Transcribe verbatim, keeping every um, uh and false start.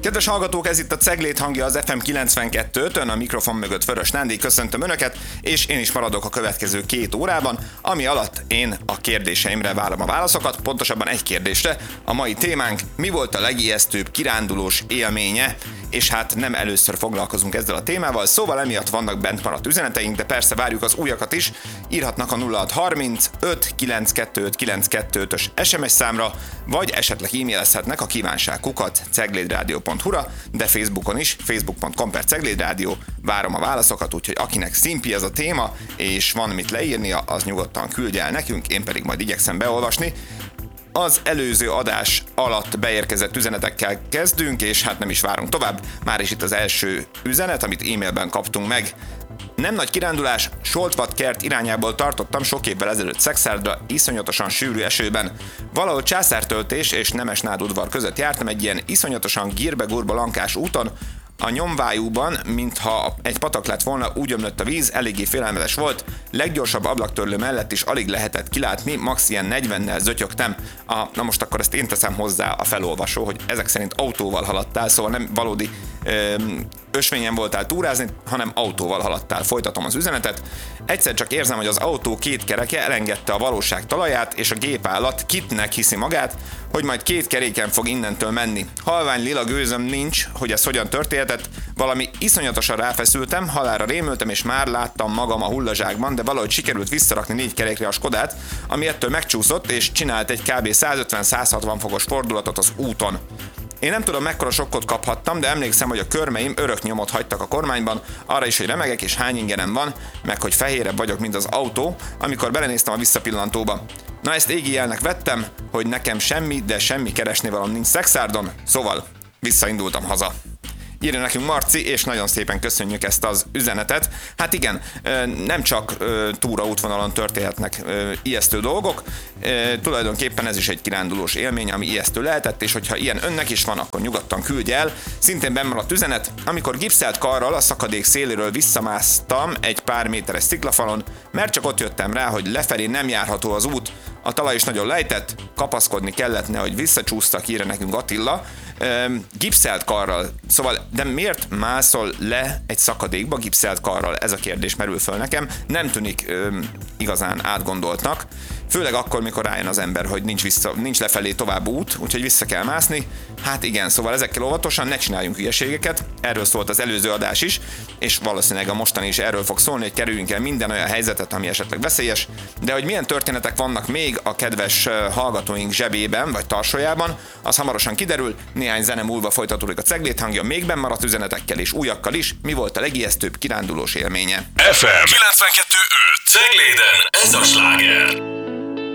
Kedves hallgatók, ez itt a Cegléd hangja az ef em kilencvenkettőn, a mikrofon mögött Vörös Nándi, köszöntöm Önöket, és én is maradok a következő két órában, ami alatt én a kérdéseimre várom a válaszokat, pontosabban egy kérdésre. A mai témánk: mi volt a legijesztőbb kirándulós élménye? És hát nem először foglalkozunk ezzel a témával, szóval emiatt vannak bent maradt üzeneteink, de persze várjuk az újakat is. Írhatnak a nulla hat harminc öt kilenc kettő öt kilenc kettő ötös es em es számra, vagy esetleg e-mailezhetnek a kívánságkukat ceglédradio pont hu-ra, de Facebookon is, facebook pont com per ceglédradio. Várom a válaszokat, úgyhogy akinek szimpi ez a téma, és van mit leírnia, az nyugodtan küldje el nekünk, én pedig majd igyekszem beolvasni. Az előző adás alatt beérkezett üzenetekkel kezdünk, és hát nem is várunk tovább. Már is itt az első üzenet, amit e-mailben kaptunk meg. Nem nagy kirándulás, Soltvat-kert irányából tartottam sok évvel ezelőtt Szexárdra, iszonyatosan sűrű esőben. Valahol Császártöltés és Nemesnád udvar között jártam egy ilyen iszonyatosan gírbe-gurba lankás úton. A nyomvájúban, mintha egy patak lett volna, úgy ömlött a víz, eléggé félelmetes volt. Leggyorsabb ablaktörlő mellett is alig lehetett kilátni, max ilyen negyvennel zötyögtem. A, na most akkor ezt én teszem hozzá a felolvasó, hogy ezek szerint autóval haladtál, szóval nem valódi ö, ösvényen voltál túrázni, hanem autóval haladtál. Folytatom az üzenetet. Egyszer csak érzem, hogy az autó két kereke elengedte a valóság talaját, és a gépállat kitnek hiszi magát, hogy majd két keréken fog innentől menni. Halvány lila gőzöm nincs, hogy ez hogyan történhetett. Valami iszonyatosan ráfeszültem, halálra rémültem, és már láttam magam a hullazsákban, de valahogy sikerült visszarakni négy kerékre a Skodát, ami ettől megcsúszott, és csinált egy kb. százötven-száz hatvan fokos fordulatot az úton. Én nem tudom, mekkora sokkot kaphattam, de emlékszem, hogy a körmeim örök nyomot hagytak a kormányban, arra is, hogy remegek és hány ingerem van, meg hogy fehérebb vagyok, mint az autó, amikor belenéztem a visszapillantóba. Na, ezt égi jelnek vettem, hogy nekem semmi, de semmi keresnivalom nincs Szexárdon, szóval visszaindultam haza. Írja nekünk Marci, és nagyon szépen köszönjük ezt az üzenetet. Hát igen, nem csak túraútvonalon történhetnek ijesztő dolgok, tulajdonképpen ez is egy kirándulós élmény, ami ijesztő lehetett, és hogyha ilyen önnek is van, akkor nyugodtan küldje el. Szintén bennmaradt üzenet: amikor gipszelt karral a szakadék széléről visszamásztam egy pár méteres sziklafalon, mert csak ott jöttem rá, hogy lefelé nem járható az út, a talaj is nagyon lejtett, kapaszkodni kellett, nehogy visszacsúsztak, írja nekünk Attila. Üm, gipszelt karral, szóval, de miért mászol le egy szakadékba gipszelt karral? Ez a kérdés merül föl nekem. Nem tűnik üm, igazán átgondoltnak, főleg akkor, mikor rájön az ember, hogy nincs, vissza, nincs lefelé tovább út, úgyhogy vissza kell mászni. Hát igen, szóval ezekkel óvatosan ne csináljunk hülyeségeket, erről szólt az előző adás is, és valószínűleg a mostani is erről fog szólni, hogy kerüljünk el minden olyan helyzetet, ami esetleg veszélyes, de hogy milyen történetek vannak még a kedves hallgatóink zsebében vagy tarsójában, az hamarosan kiderül. Néhány zene múlva folytatódik a Cegléd hangja még bennmaradt üzenetekkel és újakkal is. Mi volt a legijesztőbb kirándulós élménye? ef em kilencvenkettő öt Cegléden, ez a sláger.